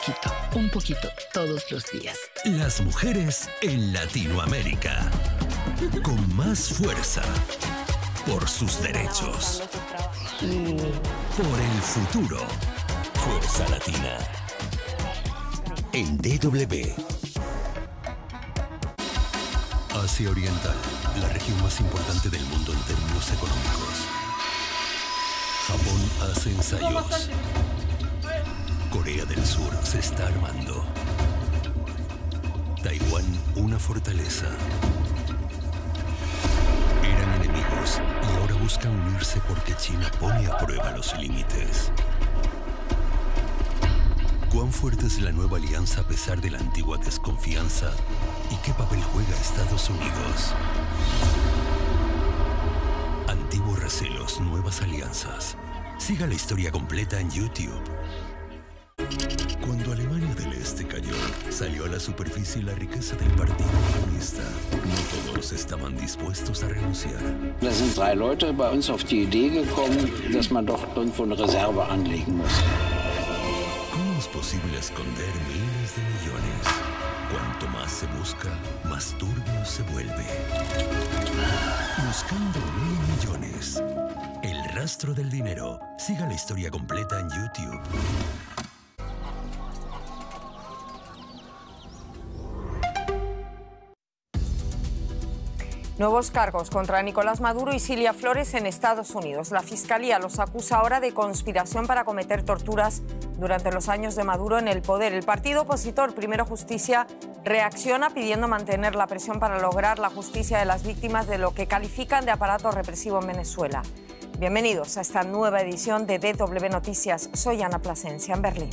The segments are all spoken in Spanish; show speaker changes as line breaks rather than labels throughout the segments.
poquito, todos los días.
Las mujeres en Latinoamérica, con más fuerza, por sus derechos, por el futuro. Fuerza Latina. En DW. Asia Oriental, la región más importante del mundo en términos económicos. Japón hace ensayos. Corea del Sur se está armando. Taiwán, una fortaleza. Eran enemigos y ahora buscan unirse porque China pone a prueba los límites. ¿Cuán fuerte es la nueva alianza a pesar de la antigua desconfianza? ¿Y qué papel juega Estados Unidos? Antiguos recelos, nuevas alianzas. Siga la historia completa en YouTube. Cuando Alemania del Este cayó, salió a la superficie la riqueza del Partido Comunista. No todos estaban dispuestos a renunciar.
Da sind 3 Leute bei uns auf die Idee gekommen, dass man doch irgendwo eine Reserve anlegen muss.
¿Cómo es posible esconder miles de millones? Cuanto más se busca, más turbio se vuelve. Buscando 1.000 millones. El rastro del dinero. Siga la historia completa en YouTube.
Nuevos cargos contra Nicolás Maduro y Cilia Flores en Estados Unidos. La Fiscalía los acusa ahora de conspiración para cometer torturas durante los años de Maduro en el poder. El partido opositor Primero Justicia reacciona pidiendo mantener la presión para lograr la justicia de las víctimas de lo que califican de aparato represivo en Venezuela. Bienvenidos a esta nueva edición de DW Noticias. Soy Ana Plasencia en Berlín.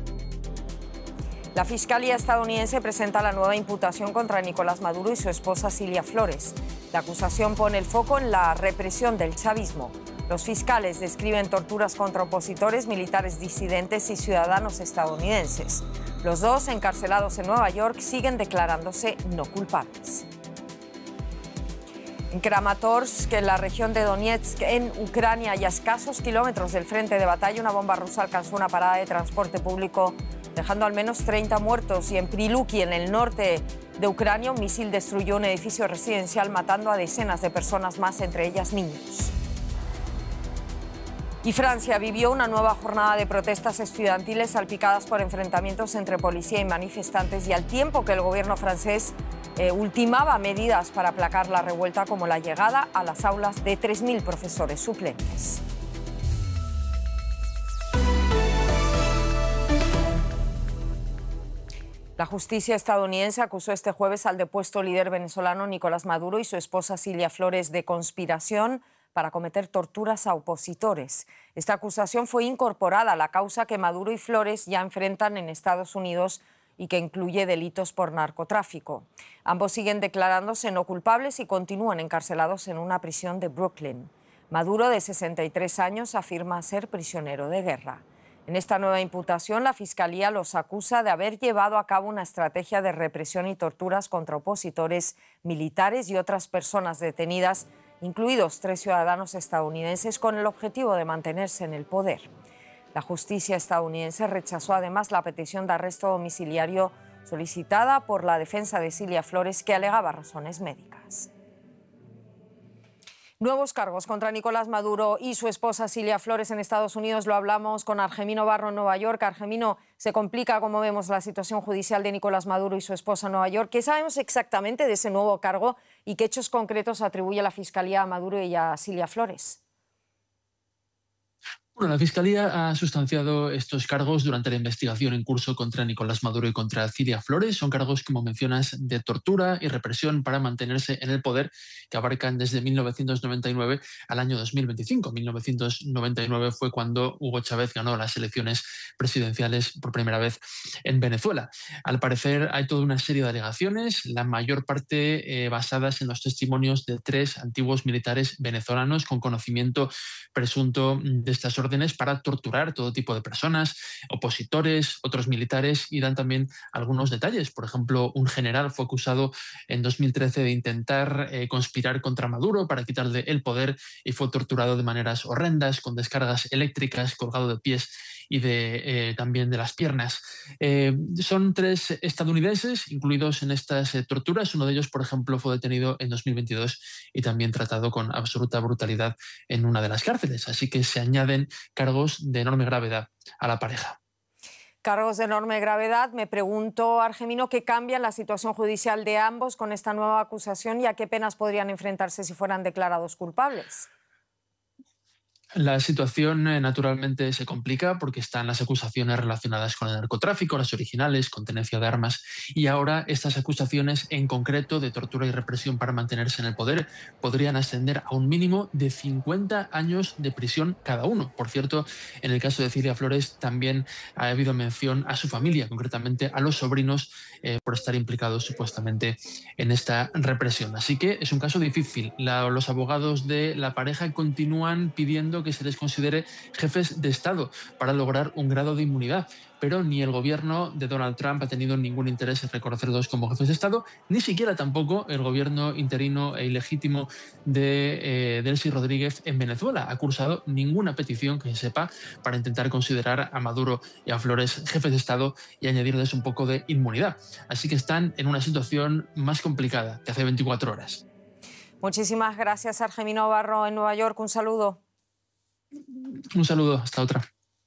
La Fiscalía estadounidense presenta la nueva imputación contra Nicolás Maduro y su esposa Cilia Flores. La acusación pone el foco en la represión del chavismo. Los fiscales describen torturas contra opositores, militares disidentes y ciudadanos estadounidenses. Los dos, encarcelados en Nueva York, siguen declarándose no culpables. En Kramatorsk, en la región de Donetsk, en Ucrania, y a escasos kilómetros del frente de batalla, una bomba rusa alcanzó una parada de transporte público, dejando al menos 30 muertos. Y en Priluki, en el norte de Ucrania, un misil destruyó un edificio residencial, matando a decenas de personas más, entre ellas niños. Y Francia vivió una nueva jornada de protestas estudiantiles salpicadas por enfrentamientos entre policía y manifestantes, y al tiempo que el gobierno francés ultimaba medidas para aplacar la revuelta, como la llegada a las aulas de 3.000 profesores suplentes. La justicia estadounidense acusó este jueves al depuesto líder venezolano Nicolás Maduro y su esposa Cilia Flores de conspiración para cometer torturas a opositores. Esta acusación fue incorporada a la causa que Maduro y Flores ya enfrentan en Estados Unidos y que incluye delitos por narcotráfico. Ambos siguen declarándose no culpables y continúan encarcelados en una prisión de Brooklyn. Maduro, de 63 años, afirma ser prisionero de guerra. En esta nueva imputación, la Fiscalía los acusa de haber llevado a cabo una estrategia de represión y torturas contra opositores, militares y otras personas detenidas, incluidos 3 ciudadanos estadounidenses, con el objetivo de mantenerse en el poder. La justicia estadounidense rechazó además la petición de arresto domiciliario solicitada por la defensa de Cilia Flores, que alegaba razones médicas. Nuevos cargos contra Nicolás Maduro y su esposa Cilia Flores en Estados Unidos. Lo hablamos con Argemino Barro en Nueva York. Argemino, se complica, como vemos, la situación judicial de Nicolás Maduro y su esposa en Nueva York. ¿Qué sabemos exactamente de ese nuevo cargo y qué hechos concretos atribuye la Fiscalía a Maduro y a Cilia Flores?
Bueno, la Fiscalía ha sustanciado estos cargos durante la investigación en curso contra Nicolás Maduro y contra Cilia Flores. Son cargos, como mencionas, de tortura y represión para mantenerse en el poder, que abarcan desde 1999 al año 2025. 1999 fue cuando Hugo Chávez ganó las elecciones presidenciales por primera vez en Venezuela. Al parecer hay toda una serie de alegaciones, la mayor parte basadas en los testimonios de 3 antiguos militares venezolanos con conocimiento presunto de estas órdenes para torturar todo tipo de personas, opositores, otros militares, y dan también algunos detalles. Por ejemplo, un general fue acusado en 2013 de intentar conspirar contra Maduro para quitarle el poder y fue torturado de maneras horrendas, con descargas eléctricas, colgado de pies y también de las piernas. Son 3 estadounidenses incluidos en estas torturas. Uno de ellos, por ejemplo, fue detenido en 2022 y también tratado con absoluta brutalidad en una de las cárceles. Así que se añaden cargos de enorme gravedad a la pareja.
Cargos de enorme gravedad. Me pregunto, Argemino, ¿qué cambia la situación judicial de ambos con esta nueva acusación y a qué penas podrían enfrentarse si fueran declarados culpables?
La situación naturalmente se complica porque están las acusaciones relacionadas con el narcotráfico, las originales, con tenencia de armas, y ahora estas acusaciones en concreto de tortura y represión para mantenerse en el poder podrían ascender a un mínimo de 50 años de prisión cada uno. Por cierto, en el caso de Cilia Flores también ha habido mención a su familia, concretamente a los sobrinos, por estar implicados supuestamente en esta represión. Así que es un caso difícil. Los abogados de la pareja continúan pidiendo que se les considere jefes de Estado para lograr un grado de inmunidad, pero ni el gobierno de Donald Trump ha tenido ningún interés en reconocerlos como jefes de Estado, ni siquiera tampoco el gobierno interino e ilegítimo de Delcy Rodríguez en Venezuela ha cursado ninguna petición que se sepa para intentar considerar a Maduro y a Flores jefes de Estado y añadirles un poco de inmunidad. Así que están en una situación más complicada que hace 24 horas.
Muchísimas gracias, Argemino Barro, en Nueva York. Un saludo.
Un saludo, hasta otra.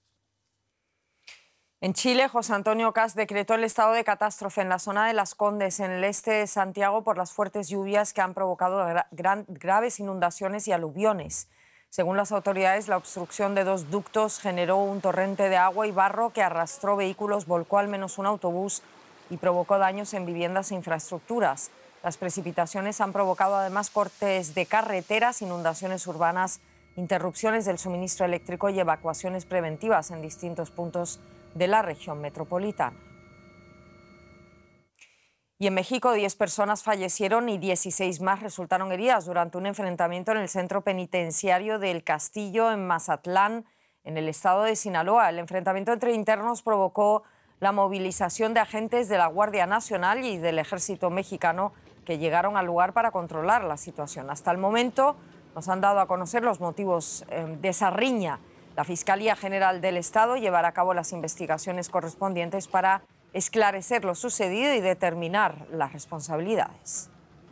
En Chile, José Antonio Kast decretó el estado de catástrofe en la zona de Las Condes, en el este de Santiago, por las fuertes lluvias que han provocado graves inundaciones y aluviones. Según las autoridades, la obstrucción de 2 ductos generó un torrente de agua y barro que arrastró vehículos, volcó al menos un autobús y provocó daños en viviendas e infraestructuras. Las precipitaciones han provocado además cortes de carreteras, inundaciones urbanas, interrupciones del suministro eléctrico y evacuaciones preventivas en distintos puntos de la región metropolitana. Y en México, 10 personas fallecieron y 16 más resultaron heridas durante un enfrentamiento en el centro penitenciario del Castillo, en Mazatlán, en el estado de Sinaloa. El enfrentamiento entre internos provocó la movilización de agentes de la Guardia Nacional y del Ejército Mexicano que llegaron al lugar para controlar la situación. Hasta el momento nos han dado a conocer los motivos de esa riña. La Fiscalía General del Estado llevará a cabo las investigaciones correspondientes para esclarecer lo sucedido y determinar las responsabilidades.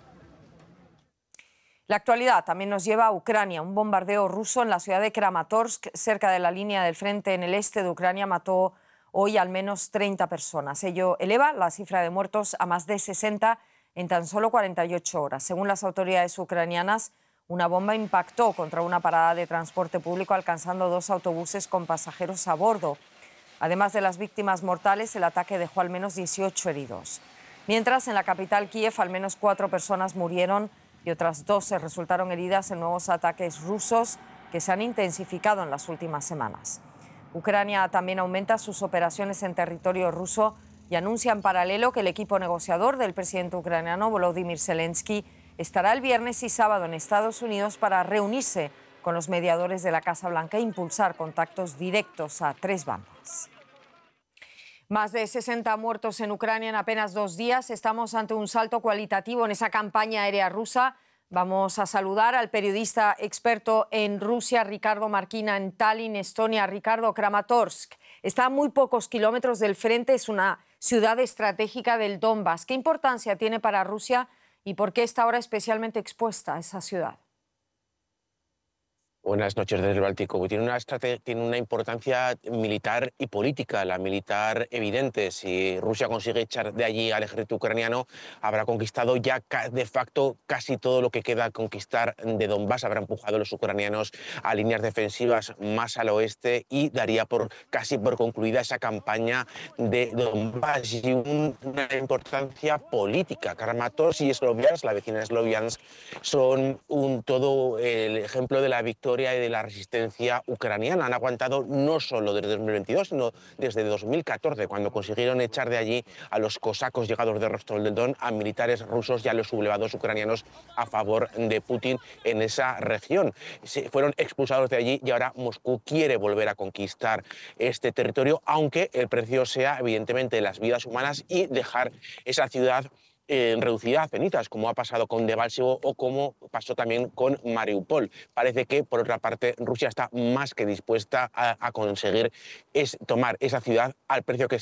La actualidad también nos lleva a Ucrania. Un bombardeo ruso en la ciudad de Kramatorsk, cerca de la línea del frente en el este de Ucrania, mató hoy al menos 30 personas. Ello eleva la cifra de muertos a más de 60 en tan solo 48 horas. Según las autoridades ucranianas, una bomba impactó contra una parada de transporte público, alcanzando 2 autobuses con pasajeros a bordo. Además de las víctimas mortales, el ataque dejó al menos 18 heridos. Mientras, en la capital Kiev, al menos 4 personas murieron y otras 12 resultaron heridas en nuevos ataques rusos que se han intensificado en las últimas semanas. Ucrania también aumenta sus operaciones en territorio ruso y anuncia en paralelo que el equipo negociador del presidente ucraniano Volodymyr Zelensky estará el viernes y sábado en Estados Unidos para reunirse con los mediadores de la Casa Blanca e impulsar contactos directos a 3 bandas. Más de 60 muertos en Ucrania en apenas 2 días. Estamos ante un salto cualitativo en esa campaña aérea rusa. Vamos a saludar al periodista experto en Rusia, Ricardo Marquina, en Tallinn, Estonia. Ricardo, Kramatorsk está a muy pocos kilómetros del frente, es una ciudad estratégica del Donbass. ¿Qué importancia tiene para Rusia y por qué está ahora especialmente expuesta a esa ciudad?
Buenas noches desde el Báltico. Tiene una importancia militar y política. La militar evidente. Si Rusia consigue echar de allí al ejército ucraniano, habrá conquistado ya de facto casi todo lo que queda conquistar de Donbass. Habrá empujado a los ucranianos a líneas defensivas más al oeste y daría casi por concluida esa campaña de Donbass. Y una importancia política. Kramatorsk y Sloviansk, la vecina de Sloviansk, son todo el ejemplo de la victoria historia y de la resistencia ucraniana. Han aguantado no solo desde 2022, sino desde 2014, cuando consiguieron echar de allí a los cosacos llegados de Rostov del Don, a militares rusos y a los sublevados ucranianos a favor de Putin en esa región. Fueron expulsados de allí y ahora Moscú quiere volver a conquistar este territorio, aunque el precio sea evidentemente las vidas humanas y dejar esa ciudad reducida a cenizas, como ha pasado con Debaltseve o como pasó también con Mariupol. Parece que, por otra parte, Rusia está más que dispuesta a conseguir tomar esa ciudad al precio que